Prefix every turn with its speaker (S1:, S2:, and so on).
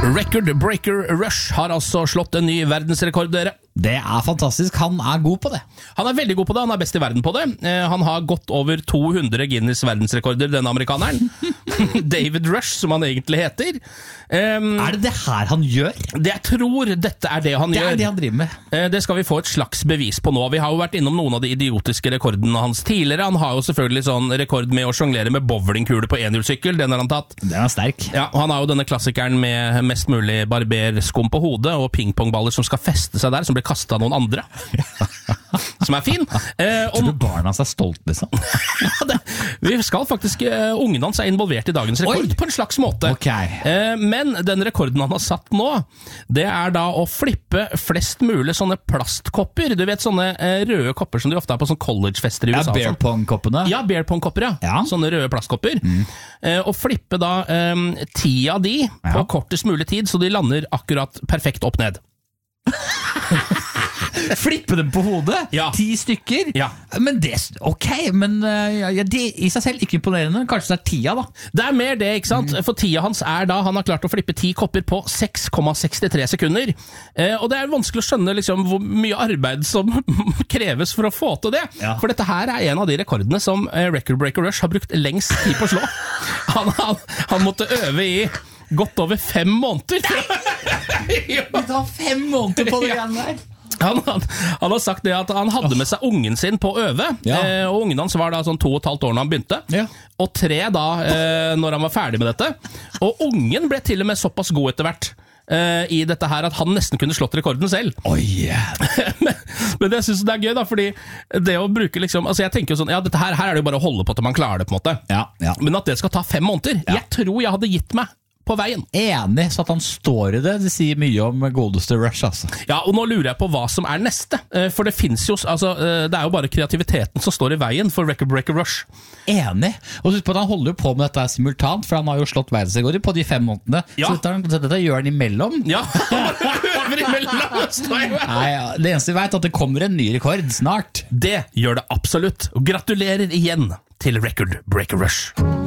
S1: Record Breaker Rush har altså slått en ny verdensrekord, dere.
S2: Det fantastisk, han god på det.
S1: Han veldig god på det, han best i verden på det. Han har gått over 200 Guinness verdensrekorder, denne amerikaneren. David Rush, som han egentlig heter.
S2: Det her han gjør?
S1: Jeg tror dette det han gjør.
S2: Det han driver med.
S1: Det skal vi få et slags bevis på nå. Vi har jo vært innom noen av de idiotiske rekordene hans tidligere. Han har jo selvfølgelig sånn rekord med å jonglere med bowlingkule på enhjulssykkel. Den har han tatt.
S2: Den sterk.
S1: Ja, og han har jo denne klassikeren med mest mulig barberskum på hodet og pingpongballer som skal feste seg der, som blir kastet av noen andre. Som fin.
S2: Tror du barna er stolt, liksom?
S1: Vi skal faktisk, ungen hans involvert i dagens rekord. Oi. På en slags måte.
S2: Okay.
S1: Men den rekorden han har satt nå, det da å flippe flest mulig sånne plastkopper. Du vet sånne røde kopper som de ofte har på sånne collegefester i USA.
S2: Ja, beer pong-koppene.
S1: Ja, beer pong-kopper, ja. Sånne røde plastkopper. Og flippe da 10 av de på kortest mulig tid, så de lander akkurat perfekt opp ned.
S2: Flippe dem på hodet?
S1: Ja.
S2: 10 stykker?
S1: Ja.
S2: Men det, men det i seg selv ikke imponerende. Kanskje det 10 da?
S1: Det mer det, ikke sant? For 10 hans da, han har klart å flippe 10 kopper på 6,63 sekunder. Og det vanskelig å skjønne liksom, hvor mye arbeid som kreves for å få til det. Ja. For dette her en av de rekordene som Record Breaker Rush har brukt lengst tid på å slå. Han måtte øve i godt over 5 måneder.
S2: Det tar 5 måneder på det greiene der.
S1: Han har sagt det at han hadde med seg ungen sin på å øve, og ungen hans var da sånn 2,5 år når han begynte, og 3 da når han var ferdig med dette. Og ungen ble til og med såpass god etter hvert i dette her at han nesten kunne slått rekorden selv. Men jeg synes det gøy da, fordi det å bruke liksom, altså jeg tenker jo sånn, ja dette her det jo bare å holde på til man klarer det på en måte. Men at det skal ta 5 måneder, jeg tror jeg hadde gitt meg på veien.
S2: Enig, så at han står i det, det sier mye om godeste Rush, altså.
S1: Ja, og nå lurer jeg på hva som neste, for det finnes jo, altså, det jo bare kreativiteten som står i veien for Record Breaker Rush.
S2: Enig, og husk på at han holder jo på med dette simultant, for han har jo slått verdensrekord på de 5 månedene, så dette gjør han imellom. Ja, Nei, det eneste vi vet at det kommer en ny rekord snart.
S1: Det gjør det absolutt, og gratulerer igjen til Record Breaker Rush.